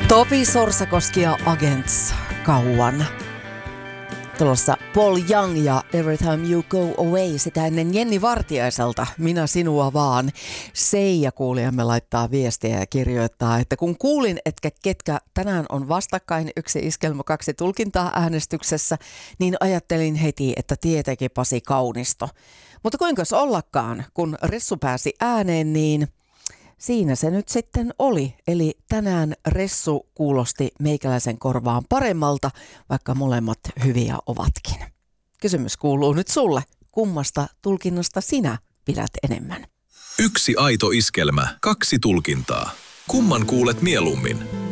Topi Sorsakoski ja Agents kauan. Tulossa Paul Young ja Every Time You Go Away, sitä ennen Jenni Vartiaiselta, Minä sinua vaan. Seija kuulijamme laittaa viestiä ja kirjoittaa, että kun kuulin, että ketkä tänään on vastakkain yksi iskelmä 2 tulkintaa äänestyksessä, niin ajattelin heti, että tietenkin Pasi Kaunisto. Mutta kuinkas ollakaan, kun Ressu pääsi ääneen, niin siinä se nyt sitten oli. Eli tänään Ressu kuulosti meikäläisen korvaan paremmalta, vaikka molemmat hyviä ovatkin. Kysymys kuuluu nyt sulle. Kummasta tulkinnasta sinä pidät enemmän? Yksi aito iskelmä, 2 tulkintaa. Kumman kuulet mieluummin?